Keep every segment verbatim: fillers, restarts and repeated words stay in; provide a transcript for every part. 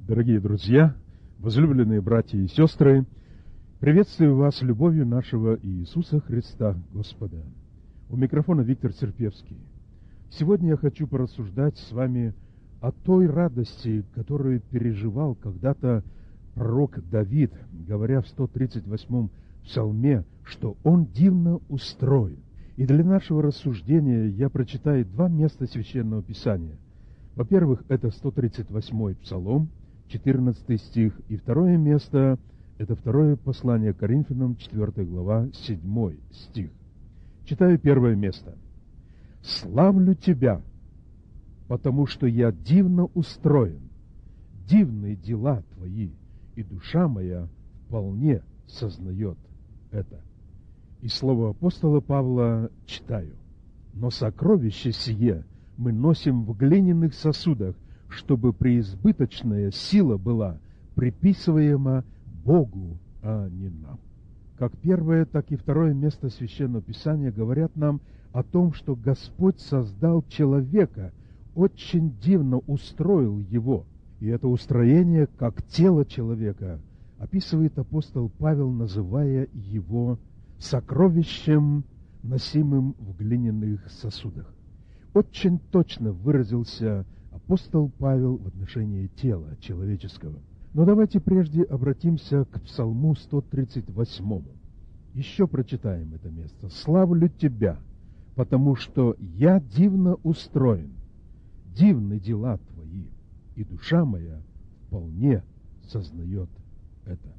Дорогие друзья, возлюбленные братья и сестры, приветствую вас любовью нашего Иисуса Христа Господа. У микрофона Виктор Серпевский. Сегодня я хочу порассуждать с вами о той радости, которую переживал когда-то пророк Давид, говоря в сто тридцать восьмом псалме, что он дивно устроен. И для нашего рассуждения я прочитаю два места Священного Писания. Во-первых, это сто тридцать восьмой псалом, четырнадцатый стих, и второе место – это второе послание к Коринфянам, четвёртая глава, седьмой стих. Читаю первое место. «Славлю Тебя, потому что я дивно устроен, дивные дела Твои, и душа моя вполне сознает это». И слово апостола Павла читаю. «Но сокровище сие мы носим в глиняных сосудах, чтобы преизбыточная сила была приписываема Богу, а не нам». Как первое, так и второе место Священного Писания говорят нам о том, что Господь создал человека, очень дивно устроил его. И это устроение, как тело человека, описывает апостол Павел, называя его сокровищем, носимым в глиняных сосудах. Очень точно выразился апостол Павел в отношении тела человеческого. Но давайте прежде обратимся к Псалму сто тридцать восьмому. Еще прочитаем это место. «Славлю Тебя, потому что я дивно устроен, дивны дела Твои, и душа моя вполне сознает это».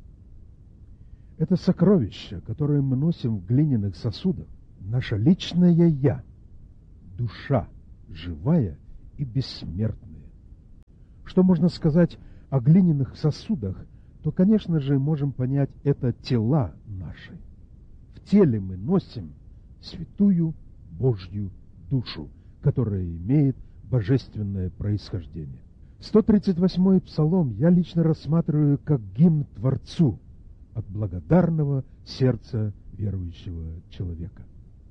Это сокровище, которое мы носим в глиняных сосудах, наше личное «я», душа, живая и бессмертная. Что можно сказать о глиняных сосудах, то, конечно же, можем понять, это тела наши. В теле мы носим святую Божью душу, которая имеет божественное происхождение. сто тридцать восьмой псалом я лично рассматриваю как гимн Творцу от благодарного сердца верующего человека.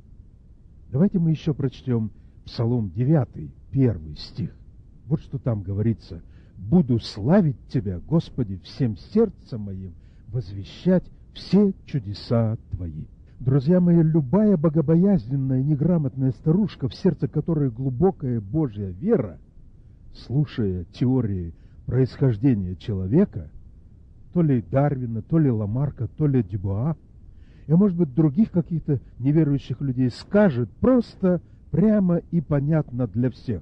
Давайте мы еще прочтем Псалом девятый, первый стих. Вот что там говорится. «Буду славить Тебя, Господи, всем сердцем моим, возвещать все чудеса Твои». Друзья мои, любая богобоязненная, неграмотная старушка, в сердце которой глубокая Божья вера, слушая теории происхождения человека, то ли Дарвина, то ли Ламарка, то ли Дюбуа, и, может быть, других каких-то неверующих людей, скажет просто, прямо и понятно для всех: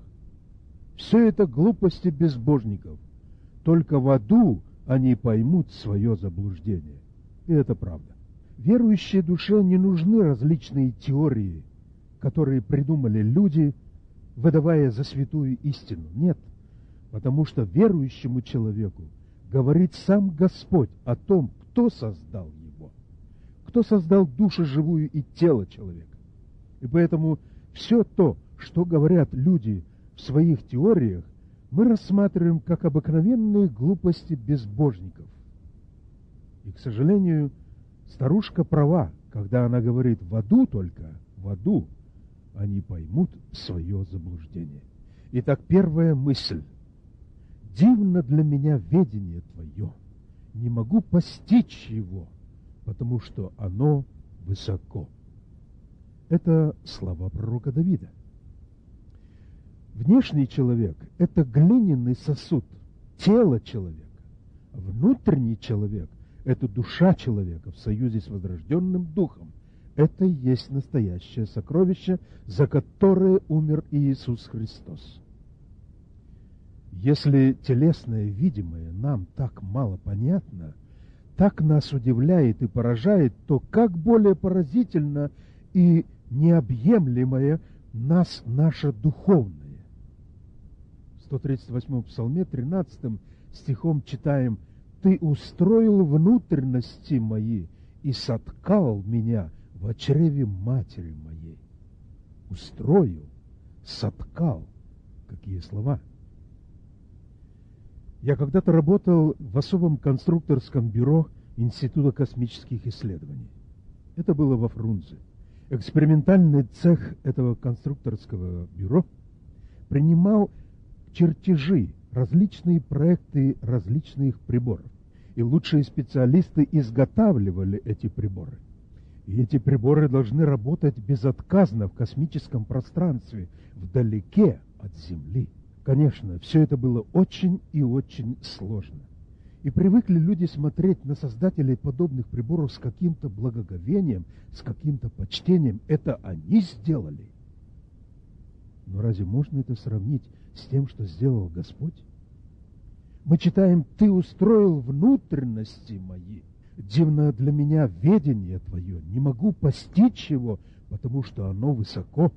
все это глупости безбожников, только в аду они поймут свое заблуждение. И это правда. Верующей душе не нужны различные теории, которые придумали люди, выдавая за святую истину. Нет, потому что верующему человеку говорит сам Господь о том, кто создал его, кто создал душу живую и тело человека. И поэтому все то, что говорят люди в своих теориях, мы рассматриваем как обыкновенные глупости безбожников. И, к сожалению, старушка права, когда она говорит: в аду только, в аду они поймут свое заблуждение. Итак, первая мысль. Дивно для меня ведение Твое, не могу постичь его, потому что оно высоко. Это слова пророка Давида. Внешний человек – это глиняный сосуд, тело человека. Внутренний человек – это душа человека в союзе с возрожденным духом. Это и есть настоящее сокровище, за которое умер Иисус Христос. Если телесное видимое нам так мало понятно, так нас удивляет и поражает, то как более поразительно и необъемлемое нас наше духовное. В сто тридцать восьмом псалме, тринадцатым стихом читаем: «Ты устроил внутренности мои и соткал меня в чреве матери моей». Устроил, соткал. Какие слова! Я когда-то работал в особом конструкторском бюро Института космических исследований. Это было во Фрунзе. Экспериментальный цех этого конструкторского бюро принимал чертежи различные проекты различных приборов. И лучшие специалисты изготавливали эти приборы. И эти приборы должны работать безотказно в космическом пространстве, вдалеке от Земли. Конечно, все это было очень и очень сложно. И привыкли люди смотреть на создателей подобных приборов с каким-то благоговением, с каким-то почтением. Это они сделали. Но разве можно это сравнить с тем, что сделал Господь? Мы читаем: «Ты устроил внутренности мои, дивно для меня ведение Твое, не могу постичь его, потому что оно высоко».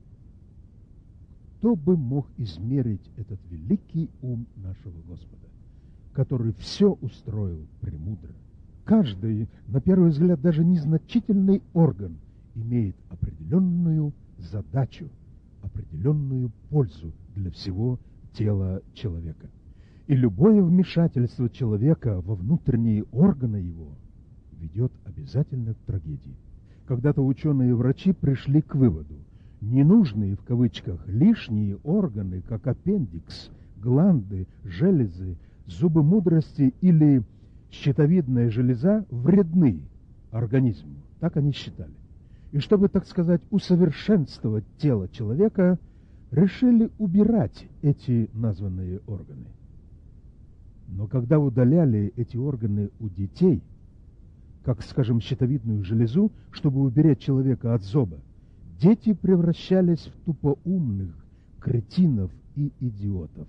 Кто бы мог измерить этот великий ум нашего Господа, который все устроил премудро? Каждый, на первый взгляд, даже незначительный орган имеет определенную задачу, определенную пользу для всего тела человека. И любое вмешательство человека во внутренние органы его ведет обязательно к трагедии. Когда-то ученые и врачи пришли к выводу: ненужные, в кавычках, лишние органы, как аппендикс, гланды, железы, зубы мудрости или щитовидная железа, вредны организму. Так они считали. И чтобы, так сказать, усовершенствовать тело человека, решили убирать эти названные органы. Но когда удаляли эти органы у детей, как, скажем, щитовидную железу, чтобы уберечь человека от зоба, дети превращались в тупоумных, кретинов и идиотов.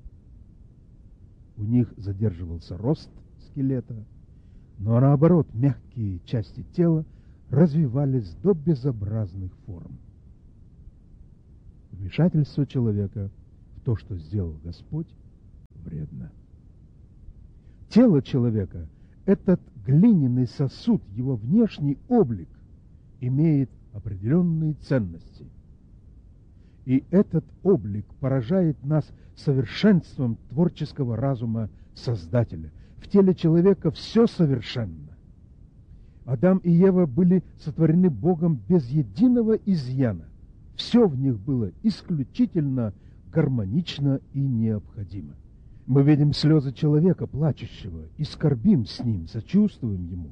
У них задерживался рост скелета, но наоборот, мягкие части тела развивались до безобразных форм. Вмешательство человека в то, что сделал Господь, вредно. Тело человека, этот глиняный сосуд, его внешний облик, имеет определенные ценности. И этот облик поражает нас совершенством творческого разума Создателя. В теле человека все совершенно. Адам и Ева были сотворены Богом без единого изъяна. Все в них было исключительно гармонично и необходимо. Мы видим слезы человека, плачущего, и скорбим с ним, сочувствуем ему.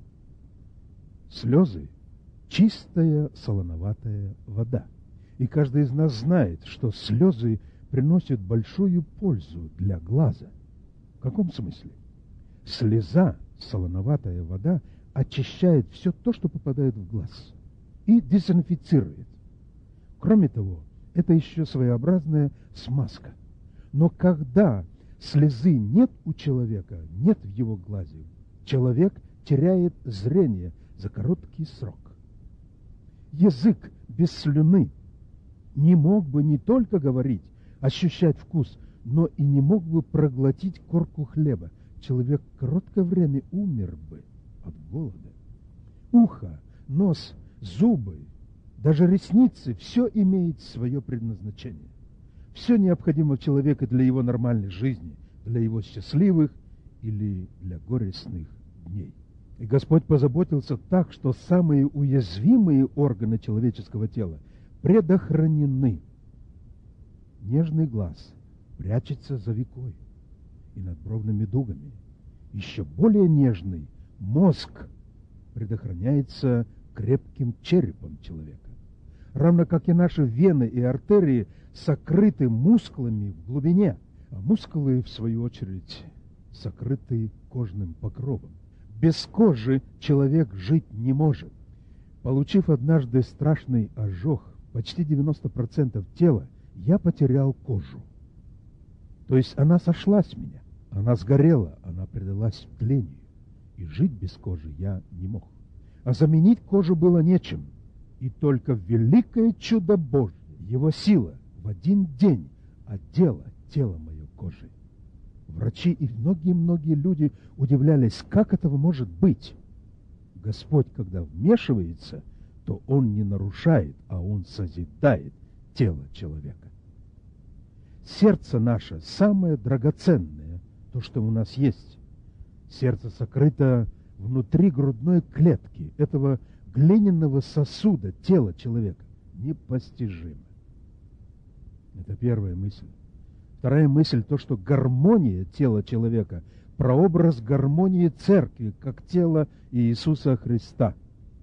Слезы – чистая солоноватая вода. И каждый из нас знает, что слезы приносят большую пользу для глаза. В каком смысле? Слеза, солоноватая вода, очищает все то, что попадает в глаз, и дезинфицирует. Кроме того, это еще своеобразная смазка. Но когда слезы нет у человека, нет в его глазе, человек теряет зрение за короткий срок. Язык без слюны не мог бы не только говорить, ощущать вкус, но и не мог бы проглотить корку хлеба. Человек короткое время умер бы от голода. Ухо, нос, зубы, даже ресницы – все имеет свое предназначение. Все необходимо человеку для его нормальной жизни, для его счастливых или для горестных дней. И Господь позаботился так, что самые уязвимые органы человеческого тела предохранены. Нежный глаз прячется за векой и над бровными дугами. Еще более нежный мозг предохраняется крепким черепом человека. Равно как и наши вены и артерии сокрыты мускулами в глубине, а мускулы, в свою очередь, сокрыты кожным покровом. Без кожи человек жить не может. Получив однажды страшный ожог, почти девяносто процентов тела, я потерял кожу. То есть она сошла с меня, она сгорела, она предалась тлению. И жить без кожи я не мог. А заменить кожу было нечем. И только великое чудо Божье, его сила, в один день одела тело мое кожей. Врачи и многие-многие люди удивлялись, как этого может быть. Господь, когда вмешивается, то Он не нарушает, а Он созидает тело человека. Сердце наше самое драгоценное, то, что у нас есть. Сердце сокрыто внутри грудной клетки этого глиняного сосуда тела человека. Непостижимо. Это первая мысль. Вторая мысль, то, что гармония тела человека – прообраз гармонии церкви, как тела Иисуса Христа.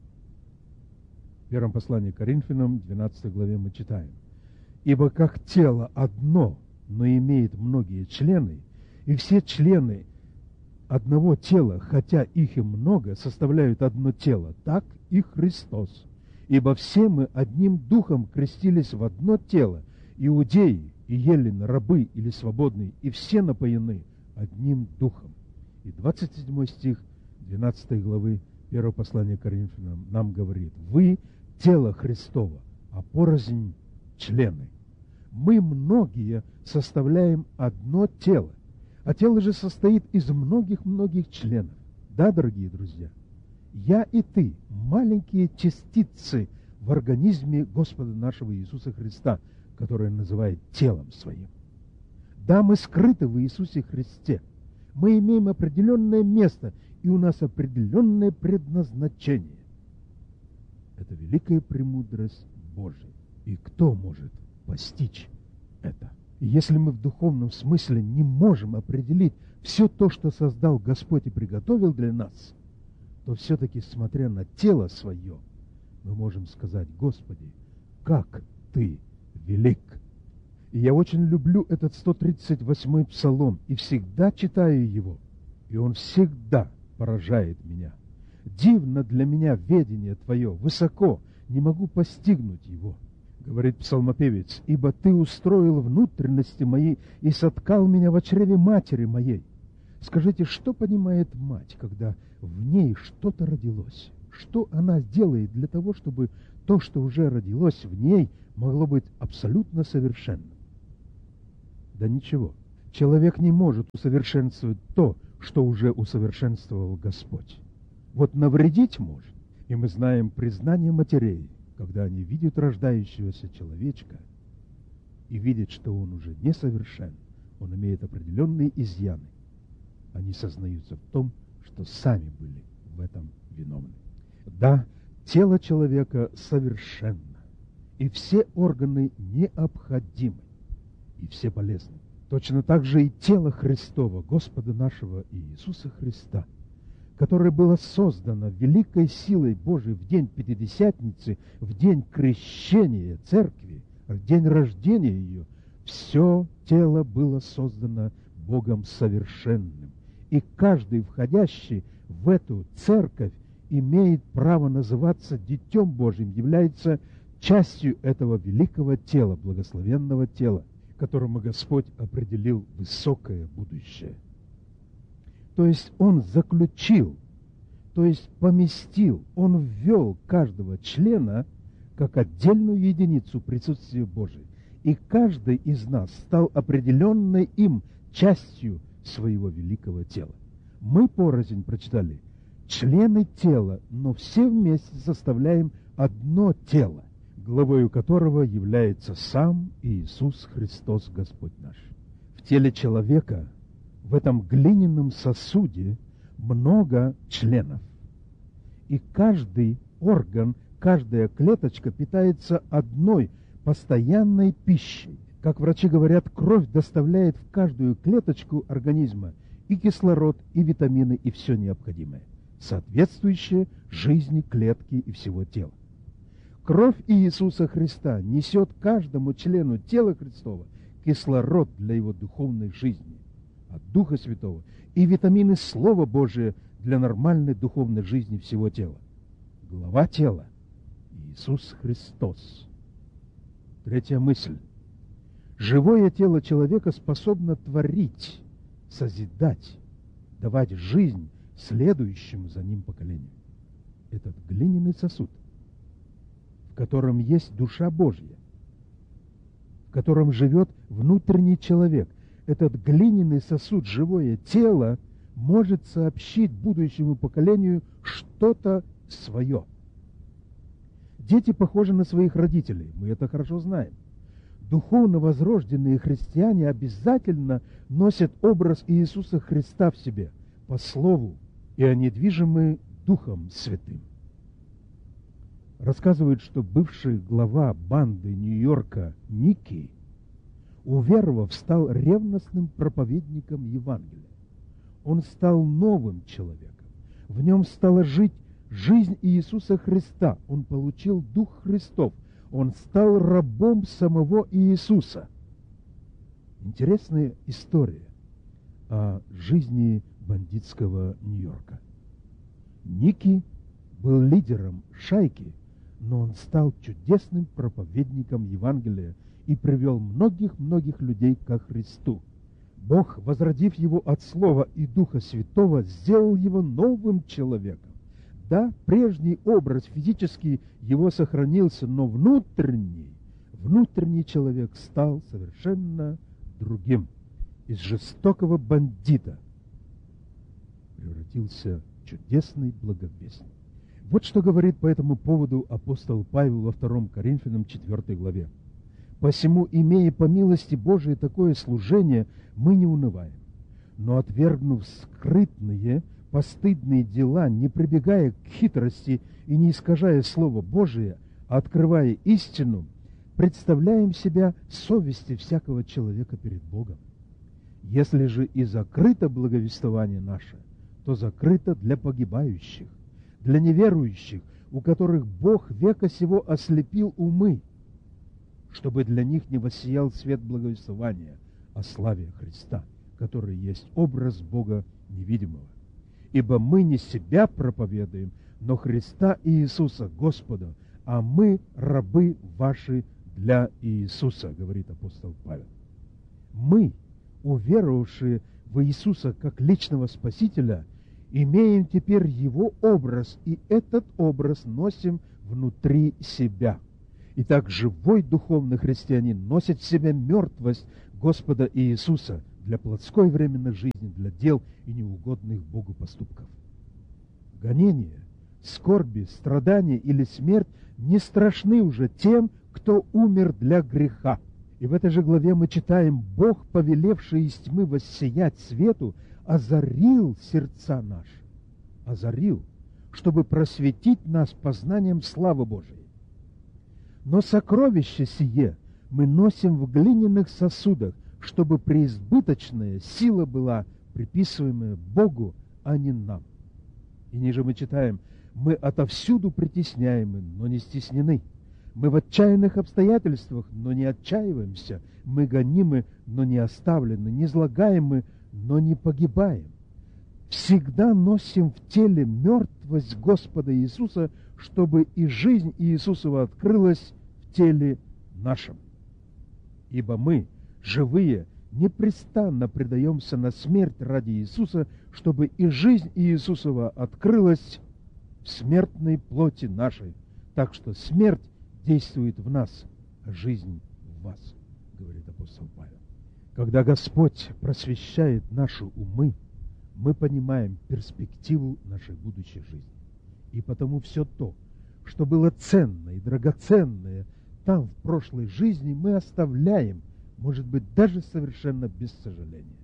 В первом послании к Коринфянам, двенадцатой главе мы читаем: «Ибо как тело одно, но имеет многие члены, и все члены одного тела, хотя их и много, составляют одно тело, так и Христос. Ибо все мы одним духом крестились в одно тело, иудеи и елены, рабы или свободные, и все напоены одним духом». И двадцать седьмой стих двенадцатой главы первого послания к Коринфянам нам говорит: «Вы – тело Христово, а порознь – члены». Мы многие составляем одно тело, а тело же состоит из многих-многих членов. Да, дорогие друзья, я и ты – маленькие частицы в организме Господа нашего Иисуса Христа, который называет телом своим. Да, мы скрыты в Иисусе Христе. Мы имеем определенное место, и у нас определенное предназначение. Это великая премудрость Божия. И кто может постичь это? И если мы в духовном смысле не можем определить все то, что создал Господь и приготовил для нас, то все-таки, смотря на тело свое, мы можем сказать: Господи, как Ты велик! И я очень люблю этот сто тридцать восьмой псалом, и всегда читаю его, и он всегда поражает меня. Дивно для меня ведение Твое, высоко, не могу постигнуть его. Говорит псалмопевец: ибо Ты устроил внутренности мои и соткал меня в чреве матери моей. Скажите, что понимает мать, когда в ней что-то родилось? Что она делает для того, чтобы то, что уже родилось в ней, могло быть абсолютно совершенным? Да ничего. Человек не может усовершенствовать то, что уже усовершенствовал Господь. Вот навредить может. И мы знаем признание матерей, когда они видят рождающегося человечка и видят, что он уже несовершен, он имеет определенные изъяны. Они сознаются в том, что сами были в этом виновны. Да, тело человека совершенно, и все органы необходимы, и все полезны. Точно так же и тело Христова, Господа нашего Иисуса Христа, которое было создано великой силой Божией в день Пятидесятницы, в день крещения Церкви, в день рождения ее, все тело было создано Богом совершенным. И каждый, входящий в эту Церковь, имеет право называться Детем Божьим, является частью этого великого тела, благословенного тела, которому Господь определил высокое будущее. То есть Он заключил, то есть поместил, Он ввел каждого члена как отдельную единицу присутствия Божия. И каждый из нас стал определенной им частью своего великого тела. Мы порознь прочитали члены тела, но все вместе составляем одно тело, главою которого является сам Иисус Христос, Господь наш. В теле человека, в этом глиняном сосуде, много членов. И каждый орган, каждая клеточка питается одной постоянной пищей. Как врачи говорят, кровь доставляет в каждую клеточку организма и кислород, и витамины, и все необходимое, соответствующее жизни клетки и всего тела. Кровь Иисуса Христа несет каждому члену тела Христова кислород для его духовной жизни от Духа Святого и витамины Слова Божия для нормальной духовной жизни всего тела. Глава тела – Иисус Христос. Третья мысль. Живое тело человека способно творить, созидать, давать жизнь следующему за ним поколению. Этот глиняный сосуд, в котором есть душа Божья, в котором живет внутренний человек. Этот глиняный сосуд, живое тело, может сообщить будущему поколению что-то свое. Дети похожи на своих родителей, мы это хорошо знаем. Духовно возрожденные христиане обязательно носят образ Иисуса Христа в себе, по слову, и они движимы Духом Святым. Рассказывают, что бывший глава банды Нью-Йорка Ники уверовав, стал ревностным проповедником Евангелия. Он стал новым человеком. В нем стала жить жизнь Иисуса Христа. Он получил Дух Христов. Он стал рабом самого Иисуса. Интересная история о жизни бандитского Нью-Йорка. Ники был лидером шайки, но он стал чудесным проповедником Евангелия и привел многих-многих людей ко Христу. Бог, возродив его от Слова и Духа Святого, сделал его новым человеком. Да, прежний образ физический его сохранился, но внутренний, внутренний человек стал совершенно другим. Из жестокого бандита превратился в чудесный благовестник. Вот что говорит по этому поводу апостол Павел во втором Коринфянам четвёртой главе. «Посему, имея по милости Божией такое служение, мы не унываем, но, отвергнув скрытные, постыдные дела, не прибегая к хитрости и не искажая Слово Божие, а открывая истину, представляем себя совести всякого человека перед Богом. Если же и закрыто благовествование наше, то закрыто для погибающих, для неверующих, у которых Бог века сего ослепил умы, чтобы для них не воссиял свет благовествования о славе Христа, который есть образ Бога невидимого. Ибо мы не себя проповедуем, но Христа Иисуса Господа, а мы рабы ваши для Иисуса», говорит апостол Павел. Мы, уверовавшие в Иисуса как личного Спасителя, имеем теперь Его образ, и этот образ носим внутри себя. Итак, живой духовный христианин носит в себе мертвость Господа Иисуса для плотской временной жизни, для дел и неугодных Богу поступков. Гонения, скорби, страдания или смерть не страшны уже тем, кто умер для греха. И в этой же главе мы читаем: «Бог, повелевший из тьмы воссиять свету, озарил сердца наши». Озарил, чтобы просветить нас познанием славы Божией. Но сокровище сие мы носим в глиняных сосудах, чтобы преизбыточная сила была приписываемая Богу, а не нам. И ниже мы читаем: «Мы отовсюду притесняемы, но не стеснены. Мы в отчаянных обстоятельствах, но не отчаиваемся. Мы гонимы, но не оставлены. Не злагаемы, но не погибаем. Всегда носим в теле мертвость Господа Иисуса, чтобы и жизнь Иисусова открылась в теле нашем. Ибо мы, живые, непрестанно предаемся на смерть ради Иисуса, чтобы и жизнь Иисусова открылась в смертной плоти нашей. Так что смерть действует в нас, а жизнь в вас», говорит апостол Павел. Когда Господь просвещает наши умы, мы понимаем перспективу нашей будущей жизни. И потому все то, что было ценное и драгоценное там, в прошлой жизни, мы оставляем, может быть, даже совершенно без сожаления.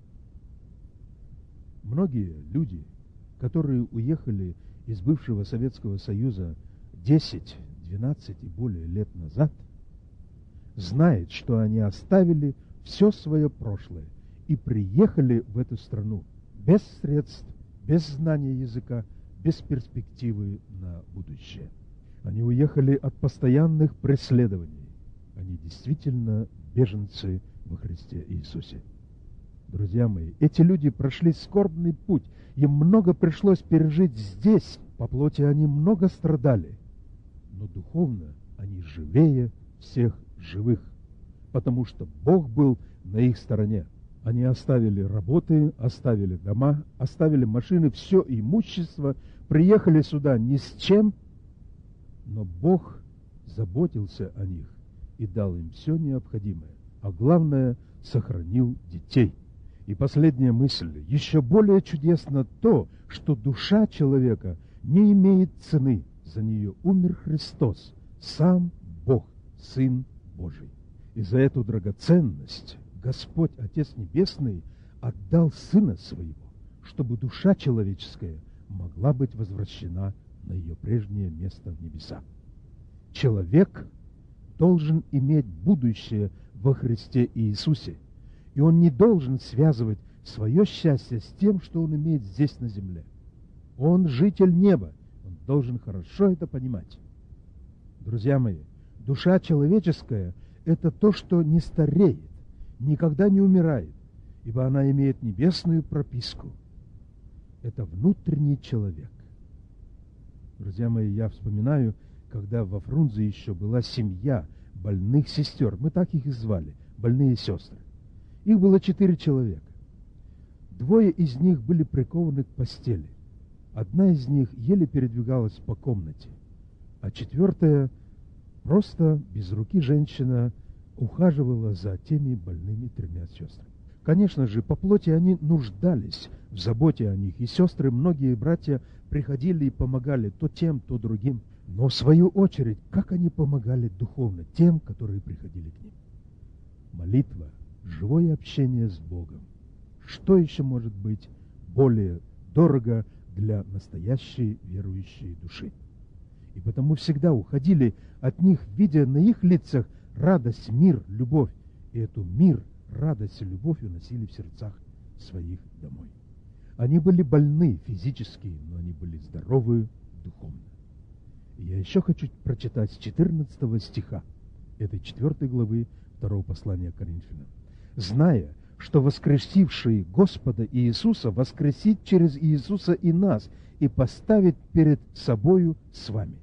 Многие люди, которые уехали из бывшего Советского Союза десять, двенадцать и более лет назад, знают, что они оставили все свое прошлое и приехали в эту страну без средств, без знания языка, без перспективы на будущее. Они уехали от постоянных преследований. Они действительно беженцы во Христе Иисусе. Друзья мои, эти люди прошли скорбный путь. Им много пришлось пережить здесь. По плоти они много страдали. Но духовно они живее всех живых, потому что Бог был на их стороне. Они оставили работы, оставили дома, оставили машины, все имущество, приехали сюда ни с чем, но Бог заботился о них и дал им все необходимое, а главное, сохранил детей. И последняя мысль. Еще более чудесно то, что душа человека не имеет цены. За нее умер Христос, сам Бог, Сын Божий. И за эту драгоценность Господь, Отец Небесный, отдал Сына Своего, чтобы душа человеческая могла быть возвращена на ее прежнее место в небесах. Человек должен иметь будущее во Христе Иисусе. И он не должен связывать свое счастье с тем, что он имеет здесь на земле. Он житель неба. Он должен хорошо это понимать. Друзья мои, душа человеческая – это то, что не стареет, никогда не умирает, ибо она имеет небесную прописку. Это внутренний человек. Друзья мои, я вспоминаю, когда во Фрунзе еще была семья больных сестер. Мы так их и звали, больные сестры. Их было четыре человека. Двое из них были прикованы к постели. Одна из них еле передвигалась по комнате, а четвертая, просто без руки женщина, ухаживала за теми больными тремя сестрами. Конечно же, по плоти они нуждались в заботе о них, и сестры, многие братья, приходили и помогали то тем, то другим. Но в свою очередь, как они помогали духовно тем, которые приходили к ним? Молитва, живое общение с Богом. Что еще может быть более дорого для настоящей верующей души? И потому всегда уходили от них, видя на их лицах радость, мир, любовь. И эту мир, радость и любовь уносили в сердцах своих домой. Они были больны физически, но они были здоровы духовно. И я еще хочу прочитать с четырнадцатого стиха этой четвертой главы второго послания к Коринфянам. «Зная, что воскресивший Господа Иисуса воскресит через Иисуса и нас, и поставит перед собою с вами.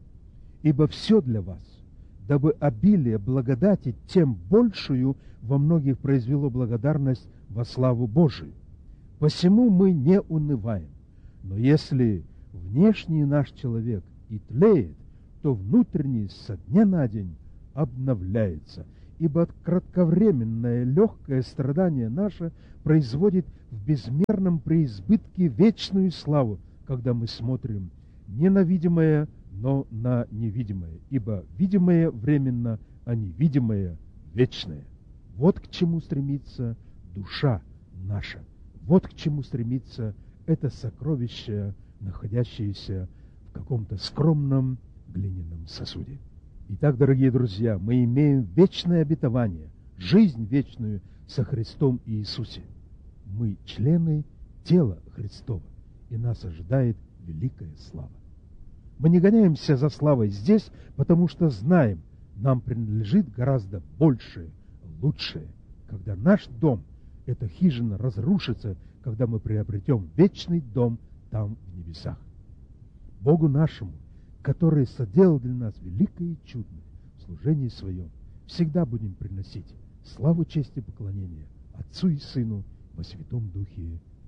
Ибо все для вас, дабы обилие благодати тем большую во многих произвело благодарность во славу Божию. Посему мы не унываем. Но если внешний наш человек и тлеет, то внутренний со дня на день обновляется. Ибо кратковременное легкое страдание наше производит в безмерном преизбытке вечную славу, когда мы смотрим не на видимое, но на невидимое. Ибо видимое временно, а невидимое вечное. Вот к чему стремится душа наша. Вот к чему стремится это сокровище, находящееся в каком-то скромном глиняном сосуде. Итак, дорогие друзья, мы имеем вечное обетование, жизнь вечную со Христом Иисусе. Мы члены тела Христова, и нас ожидает великая слава. Мы не гоняемся за славой здесь, потому что знаем, нам принадлежит гораздо большее, лучшее, когда наш дом, эта хижина, разрушится, когда мы приобретем вечный дом там в небесах. Богу нашему, который соделал для нас великое и чудное в служении своем, всегда будем приносить славу, честь и поклонение Отцу и Сыну во Святом Духе.